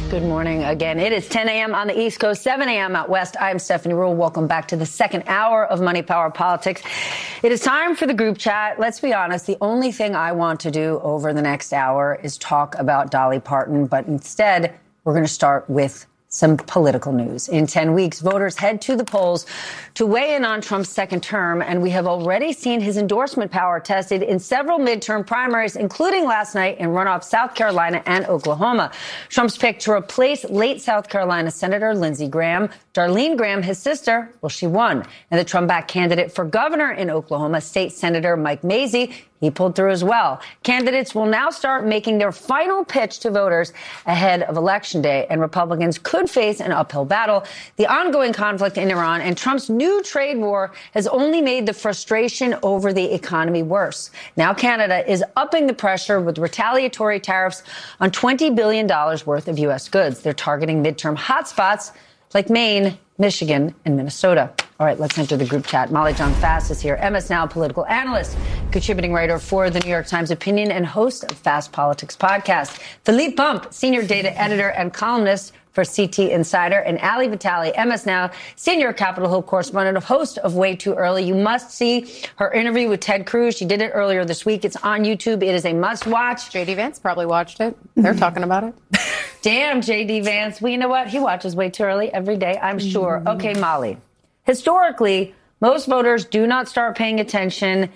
Good morning again. It is 10 a.m. on the East Coast, 7 a.m. out West. I'm Stephanie Ruhle. Welcome back to the second hour of Money Power Politics. It is time for the group chat. Let's be honest. The only thing I want to do over the next hour is talk about Dolly Parton. But instead, we're going to start with some political news. In 10 weeks, voters head to the polls to weigh in on Trump's second term, and we have already seen his endorsement power tested in several midterm primaries, including last night in runoff South Carolina and Oklahoma. Trump's pick to replace late South Carolina Senator Lindsey Graham, Darlene Graham, his sister, well, she won. And the Trump-backed candidate for governor in Oklahoma, State Senator Mike Mazzei, he pulled through as well. Candidates will now start making their final pitch to voters ahead of Election Day, and Republicans could face an uphill battle. The ongoing conflict in Iran and Trump's new trade war has only made the frustration over the economy worse. Now Canada is upping the pressure with retaliatory tariffs on $20 billion worth of U.S. goods. They're targeting midterm hotspots like Maine, Michigan, and Minnesota. All right, let's enter the group chat. Molly Jong-Fast is here, MS Now political analyst, contributing writer for the New York Times Opinion, and host of Fast Politics podcast. Philippe Bump, senior data editor and columnist for CT Insider, and Ali Vitale, MS Now senior Capitol Hill correspondent, host of Way Too Early. You must see her interview with Ted Cruz. She did it earlier this week. It's on YouTube. It is a must-watch. J.D. Vance probably watched it. They're talking about it. Damn, J.D. Vance. Well, you know what? He watches Way Too Early every day, I'm sure. Okay, Molly. Historically, most voters do not start paying attention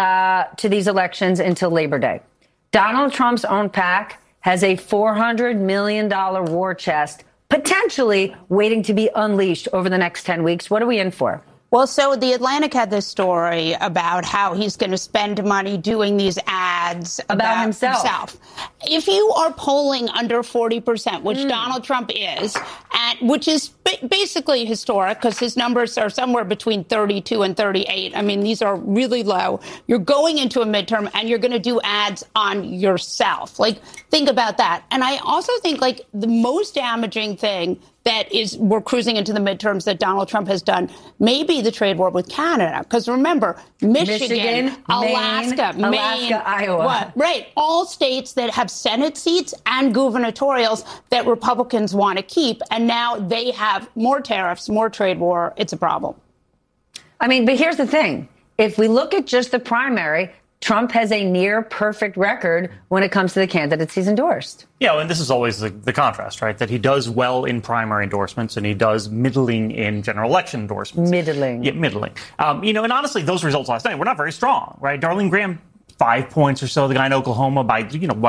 to these elections until Labor Day. Donald Trump's own PAC has a $400 million war chest potentially waiting to be unleashed over the next 10 weeks. What are we in for? Well, so The Atlantic had this story about how he's going to spend money doing these ads about himself. If you are polling under 40%, which Donald Trump is, which is basically historic because his numbers are somewhere between 32 and 38. I mean, these are really low. You're going into a midterm and you're going to do ads on yourself. Like, think about that. And I also think, like, the most damaging thing that is we're cruising into the midterms that Donald Trump has done may be the trade war with Canada. Because remember, Michigan, Alaska, Maine, Iowa. Right. All states that have Senate seats and gubernatorials that Republicans want to keep. And now they have more tariffs, more trade war. It's a problem. I mean, but here's the thing. If we look at just the primary, Trump has a near perfect record when it comes to the candidates he's endorsed. Yeah, and this is always the contrast, right? That he does well in primary endorsements and he does middling in general election endorsements. Middling. Yeah, middling. And honestly, those results last night were not very strong, right? Darlene Graham, 5 points or so. The guy in Oklahoma by,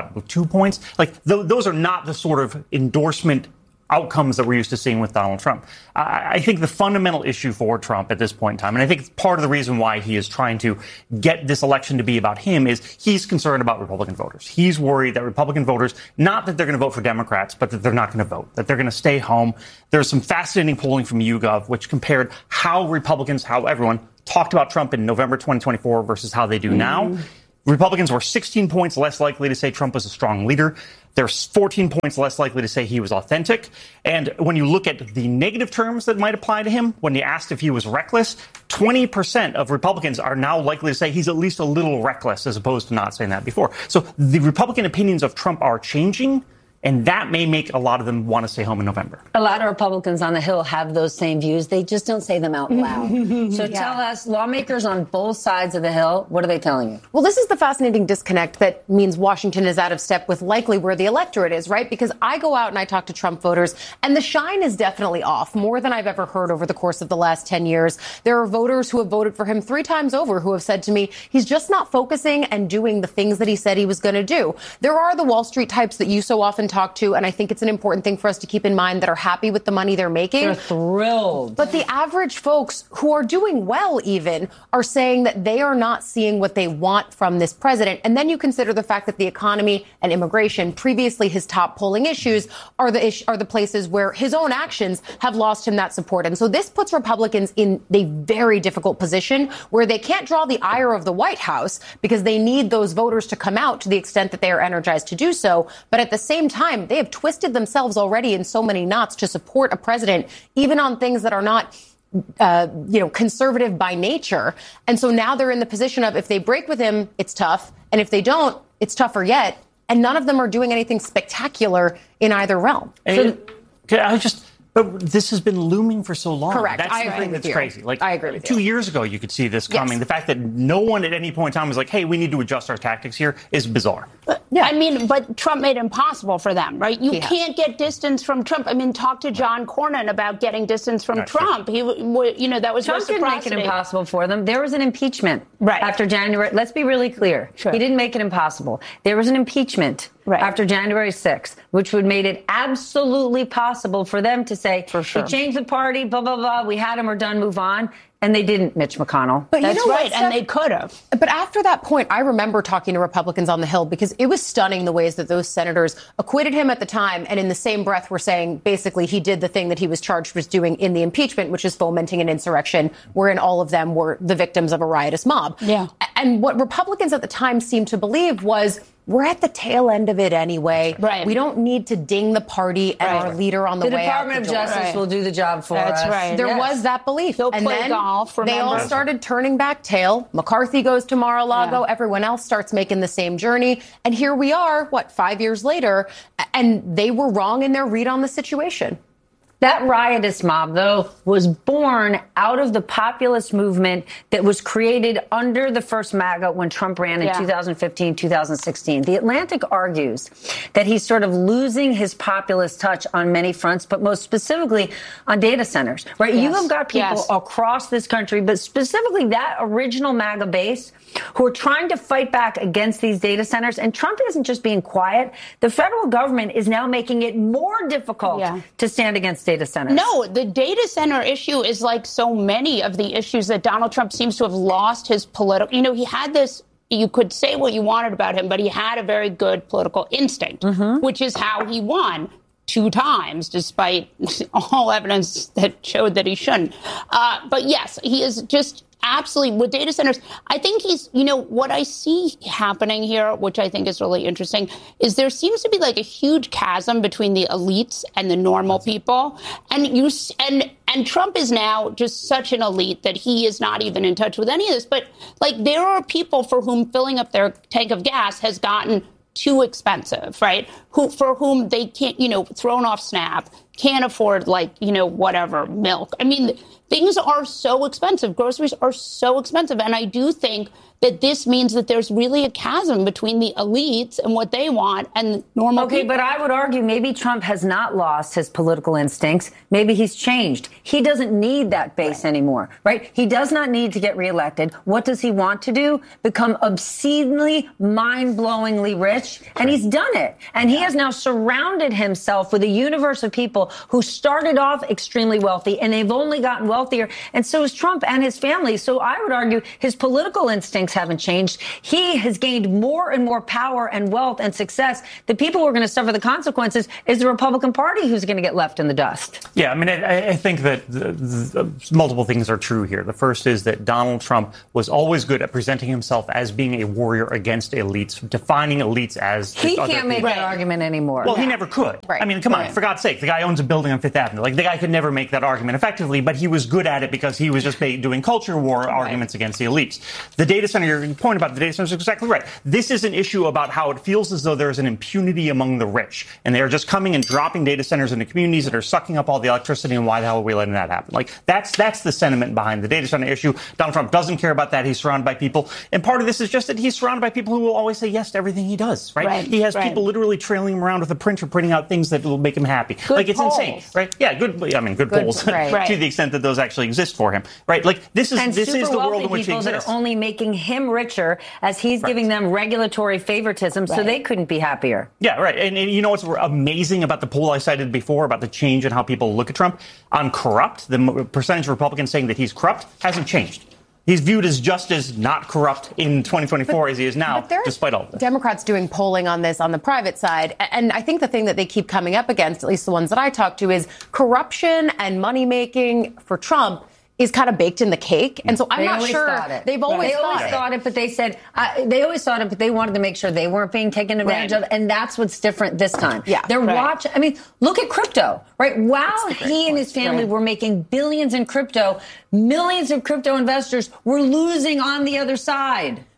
2 points? Like, those are not the sort of endorsement outcomes that we're used to seeing with Donald Trump. I think the fundamental issue for Trump at this point in time, and I think part of the reason why he is trying to get this election to be about him, is he's concerned about Republican voters. He's worried that Republican voters, not that they're going to vote for Democrats, but that they're not going to vote, that they're going to stay home. There's some fascinating polling from YouGov, which compared how everyone talked about Trump in November 2024 versus how they do now. Republicans were 16 points less likely to say Trump was a strong leader. They're 14 points less likely to say he was authentic. And when you look at the negative terms that might apply to him, when you asked if he was reckless, 20% of Republicans are now likely to say he's at least a little reckless, as opposed to not saying that before. So the Republican opinions of Trump are changing. And that may make a lot of them want to stay home in November. A lot of Republicans on the Hill have those same views. They just don't say them out loud. So tell us, lawmakers on both sides of the Hill, what are they telling you? Well, this is the fascinating disconnect that means Washington is out of step with likely where the electorate is, right? Because I go out and I talk to Trump voters, and the shine is definitely off, more than I've ever heard over the course of the last 10 years. There are voters who have voted for him 3 times over who have said to me, he's just not focusing and doing the things that he said he was going to do. There are the Wall Street types that you so often talk to, and I think it's an important thing for us to keep in mind, that are happy with the money they're making. They're thrilled. But the average folks who are doing well even are saying that they are not seeing what they want from this president. And then you consider the fact that the economy and immigration, previously his top polling issues, are the places where his own actions have lost him that support. And so this puts Republicans in a very difficult position where they can't draw the ire of the White House because they need those voters to come out to the extent that they are energized to do so. But at the same time, they have twisted themselves already in so many knots to support a president, even on things that are not conservative by nature. And so now they're in the position of, if they break with him, it's tough. And if they don't, it's tougher yet. and none of them are doing anything spectacular in either realm. But this has been looming for so long. Correct. That's I agree with you. Crazy. I agree with you. 2 years ago, you could see this coming. Yes. The fact that no one at any point in time was like, hey, we need to adjust our tactics here is bizarre. Yeah. I mean, but Trump made it impossible for them, right? You can't get distance from Trump. I mean, talk to John Cornyn about getting distance from Trump. True. That was Trump didn't make it impossible for them. There was an impeachment after January. Let's be really clear. Sure. He didn't make it impossible. There was an impeachment after January 6th, which would made it absolutely possible for them to say, for sure, they changed the party, blah, blah, blah. We had him, we're done, move on. And they didn't, Mitch McConnell. But That's you know right, what, and they could have. But after that point, I remember talking to Republicans on the Hill because it was stunning the ways that those senators acquitted him at the time and in the same breath were saying basically he did the thing that he was charged with doing in the impeachment, which is fomenting an insurrection wherein all of them were the victims of a riotous mob. Yeah. And what Republicans at the time seemed to believe was we're at the tail end of it anyway. Right. We don't need to ding the party and our leader on the way out the Department of door. Justice will do the job for us. That's right. There was that belief. They'll and play then golf, they all started turning back tail. McCarthy goes to Mar-a-Lago. Yeah. Everyone else starts making the same journey. And here we are, 5 years later, and they were wrong in their read on the situation. That riotous mob, though, was born out of the populist movement that was created under the first MAGA when Trump ran in 2015, 2016. The Atlantic argues that he's sort of losing his populist touch on many fronts, but most specifically on data centers, right? Yes. You have got people across this country, but specifically that original MAGA base who are trying to fight back against these data centers. And Trump isn't just being quiet. The federal government is now making it more difficult to stand against data centers. No, the data center issue is like so many of the issues that Donald Trump seems to have lost his political, he had this, you could say what you wanted about him, but he had a very good political instinct, which is how he won 2 times, despite all evidence that showed that he shouldn't. But yes, he is just absolutely with data centers. I think he's, what I see happening here, which I think is really interesting, is there seems to be like a huge chasm between the elites and the normal people. And Trump is now just such an elite that he is not even in touch with any of this. But like there are people for whom filling up their tank of gas has gotten too expensive, right? For whom they can't, thrown off SNAP, can't afford whatever, milk. I mean, things are so expensive. Groceries are so expensive. And I do think that this means that there's really a chasm between the elites and what they want and normal people. But I would argue maybe Trump has not lost his political instincts. Maybe he's changed. He doesn't need that base anymore, right? He does not need to get reelected. What does he want to do? Become obscenely, mind-blowingly rich. And he's done it. And he has now surrounded himself with a universe of people who started off extremely wealthy, and they've only gotten wealthier. And so is Trump and his family. So I would argue his political instincts haven't changed. He has gained more and more power and wealth and success. The people who are going to suffer the consequences is the Republican Party who's going to get left in the dust. Yeah, I mean, I think that multiple things are true here. The first is that Donald Trump was always good at presenting himself as being a warrior against elites, defining elites as he can't make that argument anymore. Well, he never could. Right. I mean, come on, for God's sake, the guy owns a building on Fifth Avenue. Like, the guy could never make that argument effectively, but he was good at it because he was just doing culture war arguments against the elites. The data center, your point about the data center is exactly right. This is an issue about how it feels as though there's an impunity among the rich, and they're just coming and dropping data centers into communities that are sucking up all the electricity, and why the hell are we letting that happen? Like, that's the sentiment behind the data center issue. Donald Trump doesn't care about that. He's surrounded by people, and part of this is just that he's surrounded by people who will always say yes to everything he does, right? He has people literally trailing him around with a printer printing out things that will make him happy. Good it's polls. Insane, right? Yeah, good polls to the extent that those actually exist for him, right? Like, this is the world in which he exists. That are only making him richer as he's giving them regulatory favoritism, so they couldn't be happier. Yeah, right. And you know what's amazing about the poll I cited before about the change in how people look at Trump? On corrupt, the percentage of Republicans saying that he's corrupt hasn't changed. He's viewed as just as not corrupt in 2024 as he is now, despite all of this. Democrats doing polling on this on the private side. And I think the thing that they keep coming up against, at least the ones that I talk to, is corruption and money making for Trump is kind of baked in the cake. And so I'm not sure. They've always thought it, but they said they always thought it, but they wanted to make sure they weren't being taken advantage of. And that's what's different this time. Yeah. They're watching. I mean, look at crypto, right? While he and his family were making billions in crypto, millions of crypto investors were losing on the other side.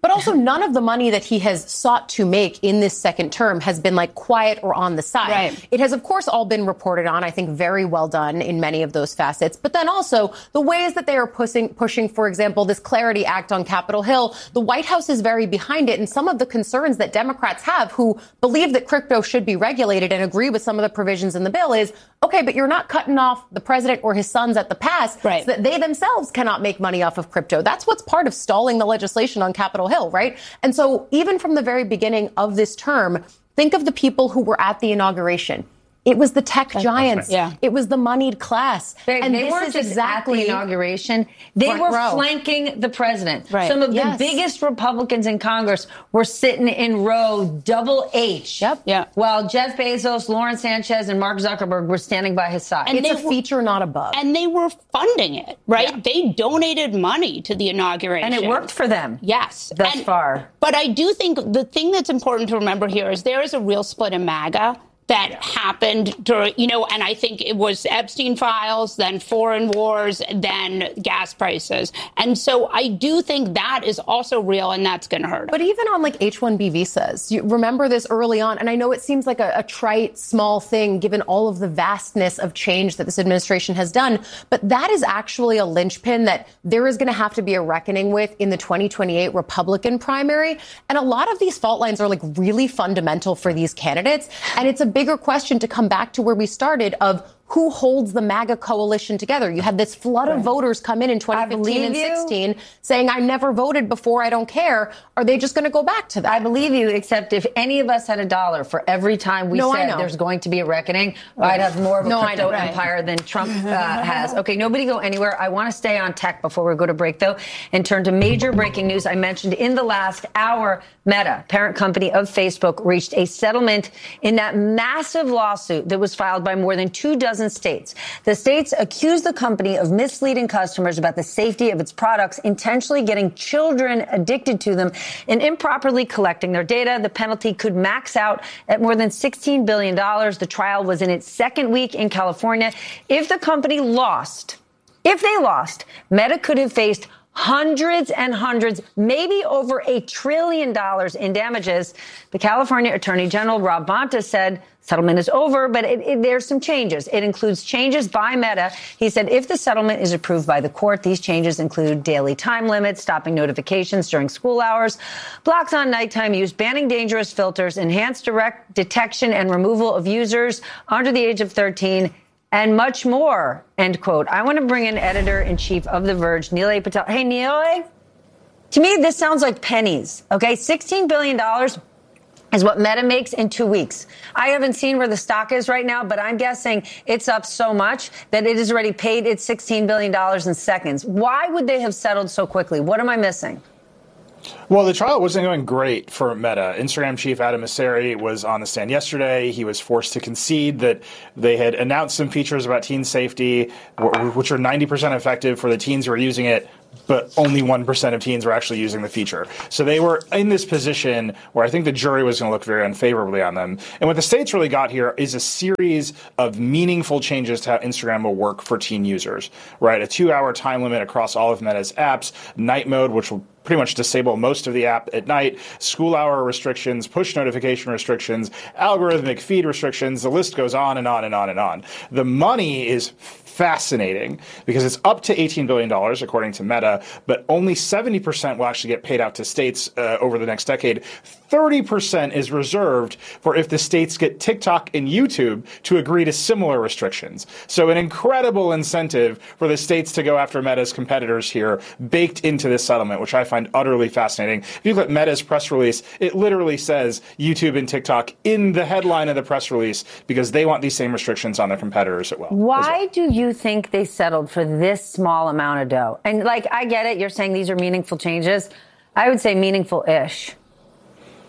But also none of the money that he has sought to make in this second term has been like quiet or on the side. Right. It has, of course, all been reported on. I think very well done in many of those facets. But then also the ways that they are pushing, for example, this Clarity Act on Capitol Hill, the White House is very behind it. And some of the concerns that Democrats have who believe that crypto should be regulated and agree with some of the provisions in the bill is, okay, but you're not cutting off the president or his sons at the pass so that they themselves cannot make money off of crypto. That's what's part of stalling the legislation on Capitol Hill, right? And so even from the very beginning of this term, think of the people who were at the inauguration. It was the tech giants. Right. Yeah. It was the moneyed class. And they weren't just exactly at the inauguration. They were flanking the president. Right. Some of the biggest Republicans in Congress were sitting in row double H. Yep. Yeah. While Jeff Bezos, Lauren Sanchez, and Mark Zuckerberg were standing by his side. And it's a feature, not a bug. And they were funding it, right? Yeah. They donated money to the inauguration. And it worked for them. Yes. Thus far. But I do think the thing that's important to remember here is there is a real split in MAGA that happened during, and I think it was Epstein files, then foreign wars, then gas prices. And so I do think that is also real, and that's going to hurt. But even on like H-1B visas, you remember this early on, and I know it seems like a trite, small thing given all of the vastness of change that this administration has done, but that is actually a linchpin that there is going to have to be a reckoning with in the 2028 Republican primary. And a lot of these fault lines are like really fundamental for these candidates, and it's a bigger question to come back to where we started of who holds the MAGA coalition together. You had this flood of voters come in 2015 and 16 saying, I never voted before, I don't care. Are they just going to go back to that? I believe you, except if any of us had $1 for every time we said there's going to be a reckoning, I'd have more of a crypto empire than Trump has. Okay, nobody go anywhere. I want to stay on tech before we go to break, though, and turn to major breaking news. I mentioned in the last hour, Meta, parent company of Facebook, reached a settlement in that massive lawsuit that was filed by more than 24 states. The states accuse the company of misleading customers about the safety of its products, intentionally getting children addicted to them, and improperly collecting their data. The penalty could max out at more than $16 billion. The trial was in its second week in California. If the company lost, Meta could have faced hundreds and hundreds, maybe over $1 trillion in damages. The California Attorney General, Rob Bonta, said settlement is over, but there's some changes. It includes changes by Meta. He said if the settlement is approved by the court, these changes include daily time limits, stopping notifications during school hours, blocks on nighttime use, banning dangerous filters, enhanced direct detection and removal of users under the age of 13, and much more, end quote. I want to bring in editor-in-chief of The Verge, Nilay Patel. Hey, Nilay, to me, this sounds like pennies, okay? $16 billion is what Meta makes in 2 weeks. I haven't seen where the stock is right now, but I'm guessing it's up so much that it has already paid its $16 billion in seconds. Why would they have settled so quickly? What am I missing? Well, the trial wasn't going great for Meta. Instagram chief Adam Mosseri was on the stand yesterday. He was forced to concede that they had announced some features about teen safety, which are 90% effective for the teens who are using it, but only 1% of teens were actually using the feature. So they were in this position where I think the jury was going to look very unfavorably on them. And what the states really got here is a series of meaningful changes to how Instagram will work for teen users, right? A 2-hour time limit across all of Meta's apps, night mode, which will pretty much disable most of the app at night, school hour restrictions, push notification restrictions, algorithmic feed restrictions. The list goes on and on and on and on. The money is fascinating because it's up to $18 billion, according to Meta, but only 70% will actually get paid out to states over the next decade. 30% is reserved for if the states get TikTok and YouTube to agree to similar restrictions. So an incredible incentive for the states to go after Meta's competitors here, baked into this settlement, which I find utterly fascinating. If you look at Meta's press release, it literally says YouTube and TikTok in the headline of the press release because they want these same restrictions on their competitors as well. Why do you think they settled for this small amount of dough? And like, I get it. You're saying these are meaningful changes. I would say meaningful-ish.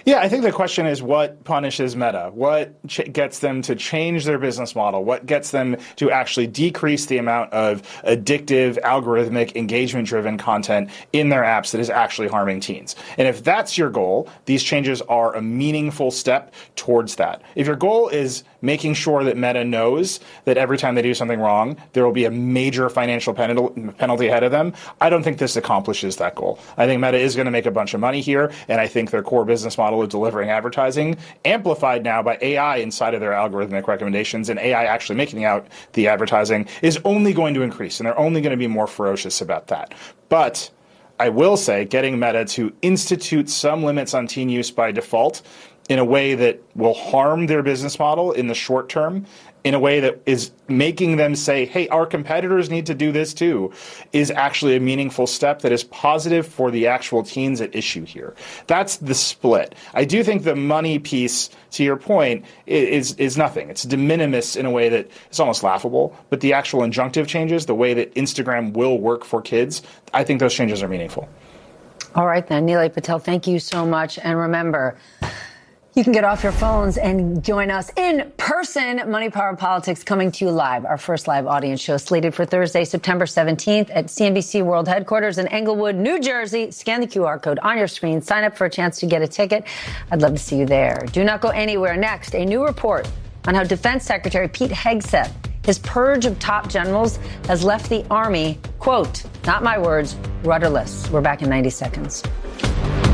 Yeah, I think the question is what punishes Meta? What gets them to change their business model? What gets them to actually decrease the amount of addictive, algorithmic, engagement-driven content in their apps that is actually harming teens? And if that's your goal, these changes are a meaningful step towards that. If your goal is making sure that Meta knows that every time they do something wrong, there will be a major financial penalty ahead of them, I don't think this accomplishes that goal. I think Meta is going to make a bunch of money here, and I think their core business model of delivering advertising, amplified now by AI inside of their algorithmic recommendations and AI actually making out the advertising, is only going to increase, and they're only going to be more ferocious about that. But I will say getting Meta to institute some limits on teen use by default in a way that will harm their business model in the short term, in a way that is making them say, hey, our competitors need to do this too, is actually a meaningful step that is positive for the actual teens at issue here. That's the split. I do think the money piece, to your point, is nothing. It's de minimis in a way that is almost laughable, but the actual injunctive changes, the way that Instagram will work for kids, I think those changes are meaningful. All right, then. Nilay Patel, thank you so much. And remember, you can get off your phones and join us in person. Money, Power, Politics coming to you live. Our first live audience show slated for Thursday, September 17th at CNBC World Headquarters in Englewood, New Jersey. Scan the QR code on your screen. Sign up for a chance to get a ticket. I'd love to see you there. Do not go anywhere. Next, a new report on how Defense Secretary Pete Hegseth, his purge of top generals, has left the Army, quote, not my words, rudderless. We're back in 90 seconds.